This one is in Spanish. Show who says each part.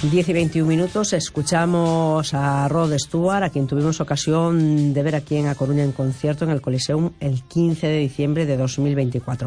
Speaker 1: 10:21, escuchamos a Rod Stewart, a quien tuvimos ocasión de ver aquí en A Coruña en concierto en el Coliseum el 15 de diciembre de 2024.